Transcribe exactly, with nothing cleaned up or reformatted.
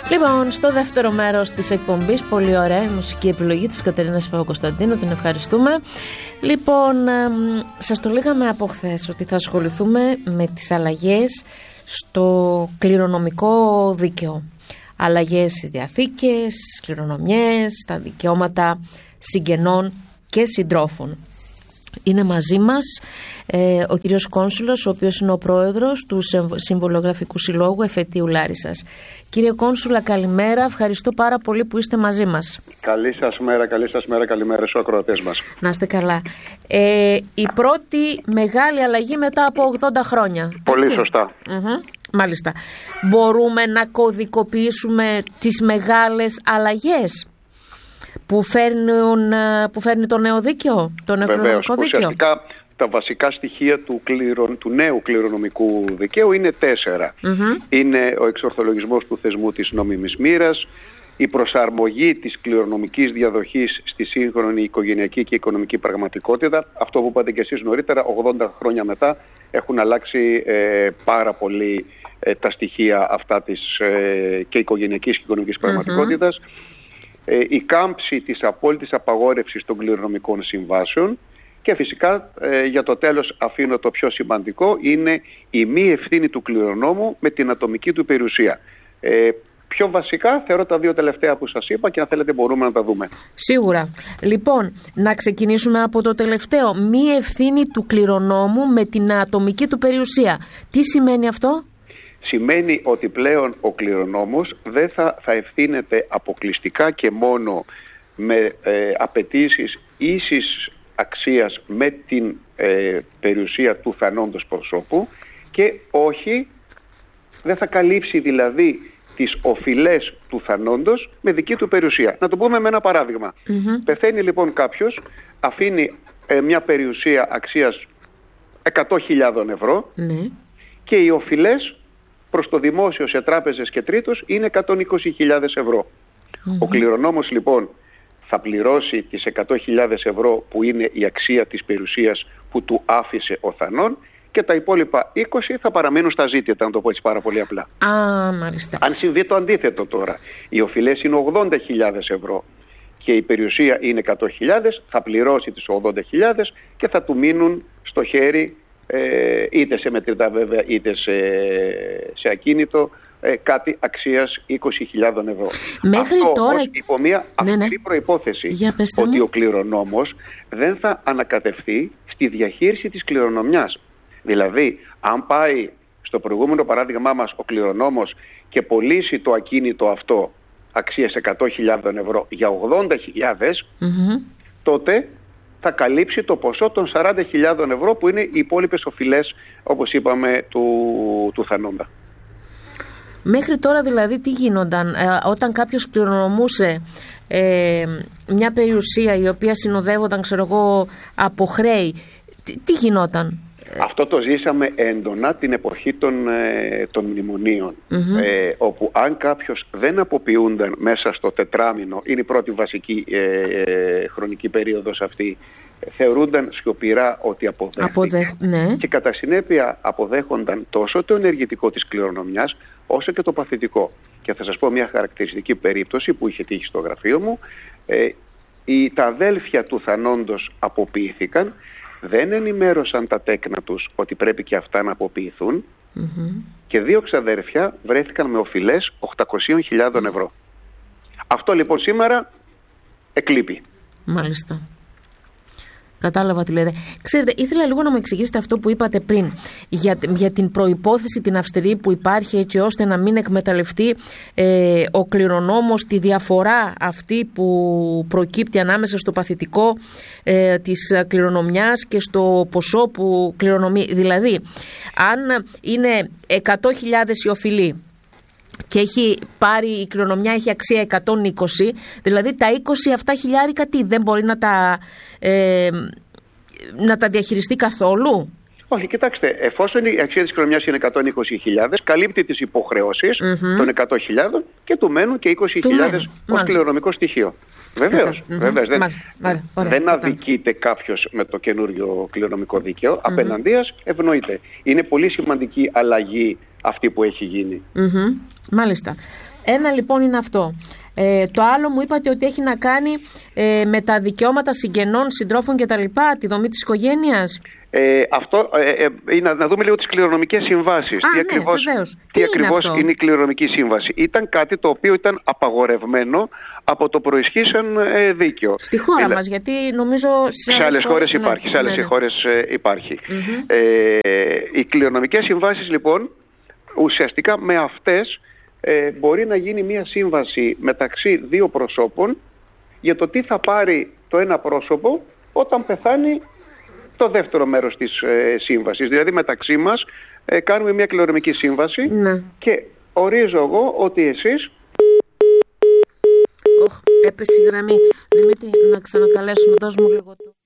Λοιπόν, στο δεύτερο μέρος της εκπομπής, πολύ ωραία η μουσική επιλογή της Κατερίνας Παπακοσταντίνου, την ευχαριστούμε. Λοιπόν, ε, σας το λέγαμε από χθες ότι θα ασχοληθούμε με τις αλλαγές στο κληρονομικό δίκαιο. Αλλαγές στις διαθήκες, στις κληρονομιές, στα δικαιώματα συγγενών και συντρόφων. Είναι μαζί μας ε, ο κύριος Κόνσουλος, ο οποίος είναι ο πρόεδρος του Συμβολογραφικού Συλλόγου Εφετείου Λάρισσας. Κύριε Κόνσουλα, καλημέρα. Ευχαριστώ πάρα πολύ που είστε μαζί μας. Καλή σας μέρα, καλή σας μέρα, καλημέρα στους ακροατές μας. Να είστε καλά. Ε, η πρώτη μεγάλη αλλαγή μετά από ογδόντα χρόνια. Πολύ έτσι? σωστά. Mm-hmm. Μάλιστα. Μπορούμε να κωδικοποιήσουμε τις μεγάλες αλλαγές που, φέρνουν, που φέρνει το νέο δίκαιο, το νέο κληρονομικό δίκαιο? Ουσιαστικά τα βασικά στοιχεία του, κληρον, του νέου κληρονομικού δικαίου είναι τέσσερα. Mm-hmm. Είναι ο εξορθολογισμός του θεσμού της νόμιμης μοίρας, η προσαρμογή της κληρονομικής διαδοχής στη σύγχρονη οικογενειακή και οικονομική πραγματικότητα. Αυτό που είπατε και εσείς νωρίτερα, ογδόντα χρόνια μετά έχουν αλλάξει ε, πάρα πολύ ε, τα στοιχεία αυτά της ε, και οικογενειακής και οικονομικής πραγματικότητας. Mm-hmm. Ε, η κάμψη της απόλυτης απαγόρευσης των κληρονομικών συμβάσεων. Και φυσικά ε, για το τέλος αφήνω το πιο σημαντικό, είναι η μη ευθύνη του κληρονόμου με την ατομική του περιουσία. Ε, πιο βασικά θεωρώ τα δύο τελευταία που σας είπα και αν θέλετε μπορούμε να τα δούμε. Σίγουρα. Λοιπόν, να ξεκινήσουμε από το τελευταίο. Μη ευθύνη του κληρονόμου με την ατομική του περιουσία. Τι σημαίνει αυτό? Σημαίνει ότι πλέον ο κληρονόμος δεν θα, θα ευθύνεται αποκλειστικά και μόνο με ε, απαιτήσεις ίσης αξίας με την ε, περιουσία του θανόντος προσώπου και όχι, δεν θα καλύψει δηλαδή τις οφειλές του θανόντος με δική του περιουσία. Να το πούμε με ένα παράδειγμα. Mm-hmm. Πεθαίνει λοιπόν κάποιος, αφήνει ε, μια περιουσία αξίας εκατό χιλιάδες ευρώ mm-hmm. και οι οφειλές προς το δημόσιο σε τράπεζες και τρίτους είναι εκατόν είκοσι χιλιάδες ευρώ. Mm-hmm. Ο κληρονόμος λοιπόν θα πληρώσει τις εκατό χιλιάδες ευρώ που είναι η αξία της περιουσίας που του άφησε ο θανών και τα υπόλοιπα είκοσι θα παραμείνουν στα ζήτητα, να το πω έτσι πάρα πολύ απλά. Α, μάλιστα. Αν συμβεί το αντίθετο τώρα, οι οφειλές είναι ογδόντα χιλιάδες ευρώ και η περιουσία είναι εκατό χιλιάδες, θα πληρώσει τις ογδόντα χιλιάδες και θα του μείνουν στο χέρι ε, είτε σε μετρητά βέβαια είτε σε, σε ακίνητο Ε, κάτι αξίας είκοσι χιλιάδες ευρώ. Μέχρι αυτό τώρα... ως υπό μια ναι, αυστηρή ναι. προϋπόθεση ότι μου. ο κληρονόμος δεν θα ανακατευθεί στη διαχείριση της κληρονομιάς. Δηλαδή, αν πάει στο προηγούμενο παράδειγμά μας ο κληρονόμος και πωλήσει το ακίνητο αυτό αξίας εκατό χιλιάδες ευρώ για ογδόντα χιλιάδες, mm-hmm. τότε θα καλύψει το ποσό των σαράντα χιλιάδες ευρώ που είναι οι υπόλοιπες οφειλές, όπως είπαμε, του, του θανόντα. Μέχρι τώρα δηλαδή τι γίνονταν ε, όταν κάποιος κληρονομούσε ε, μια περιουσία η οποία συνοδεύονταν ξέρω εγώ από χρέη, τι, τι γινόταν? Αυτό το ζήσαμε έντονα την εποχή των, ε, των μνημονίων mm-hmm. ε, όπου αν κάποιος δεν αποποιούνταν μέσα στο τετράμινο, είναι η πρώτη βασική ε, ε, χρονική περίοδος αυτή, θεωρούνταν σιωπηρά ότι αποδέχτηκαν Αποδέχ, ναι. και κατά συνέπεια αποδέχονταν τόσο το ενεργητικό της κληρονομιάς όσο και το παθητικό. Και θα σας πω μια χαρακτηριστική περίπτωση που είχε τύχει στο γραφείο μου. Ε, οι, τα αδέλφια του θανόντος αποποιήθηκαν, δεν ενημέρωσαν τα τέκνα τους ότι πρέπει και αυτά να αποποιηθούν mm-hmm. και δύο ξαδέρφια βρέθηκαν με οφειλές οκτακόσιες χιλιάδες ευρώ. Αυτό λοιπόν σήμερα εκλείπει. Μάλιστα. Κατάλαβα τι λέτε. Ξέρετε, ήθελα λίγο να μου εξηγήσετε αυτό που είπατε πριν για, για την προϋπόθεση την αυστηρή που υπάρχει έτσι ώστε να μην εκμεταλλευτεί ε, ο κληρονόμος τη διαφορά αυτή που προκύπτει ανάμεσα στο παθητικό ε, της κληρονομιάς και στο ποσό που κληρονομεί. Δηλαδή, αν είναι εκατό χιλιάδες η οφειλή και έχει πάρει, η κληρονομιά έχει αξία εκατόν είκοσι, δηλαδή τα είκοσι αυτά χιλιάρικα τι δεν μπορεί να τα, ε, να τα διαχειριστεί καθόλου? Όχι, κοιτάξτε, εφόσον η αξία της κληρονομιάς είναι εκατόν είκοσι χιλιάδες, καλύπτει τις υποχρεώσεις mm-hmm. των εκατό χιλιάδων και του μένουν και είκοσι χιλιάδες ως κληρονομικό στοιχείο. Βεβαίως, mm-hmm. βεβαίως. Δεν, Μάλιστα. Ωραία, δεν αδικείται κάποιος με το καινούριο κληρονομικό δίκαιο, mm-hmm. απέναντίας ευνοείται. Είναι πολύ σημαντική αλλαγή αυτή που έχει γίνει. Mm-hmm. Μάλιστα. Ένα λοιπόν είναι αυτό. Ε, το άλλο μου είπατε ότι έχει να κάνει ε, με τα δικαιώματα συγγενών, συντρόφων κτλ. Τη δομή της οικογένειας. Ε, αυτό ε, ε, είναι να δούμε λίγο τις κληρονομικές συμβάσεις. Α, τι ναι, ακριβώς, βεβαίως. τι τι ακριβώς είναι, είναι η κληρονομική σύμβαση. Ήταν κάτι το οποίο ήταν απαγορευμένο από το προισχύσεων ε, δίκαιο. Στη χώρα Ελα... μας, γιατί νομίζω σε, σε άλλες χώρες ναι, υπάρχει. Σε άλλες ναι, ναι. χώρες ε, υπάρχει. Mm-hmm. Ε, οι κληρονομικές συμβάσεις λοιπόν ουσιαστικά με αυτές ε, μπορεί να γίνει μια σύμβαση μεταξύ δύο προσώπων για το τι θα πάρει το ένα πρόσωπο όταν πεθάνει το δεύτερο μέρος της ε, σύμβασης. Δηλαδή μεταξύ μας ε, κάνουμε μια κληρονομική σύμβαση ναι. και ορίζω εγώ ότι εσείς... Οχ, έπεσε η γραμμή. Δημήτρη, να ξανακαλέσουμε, δώσ' μου λίγο του.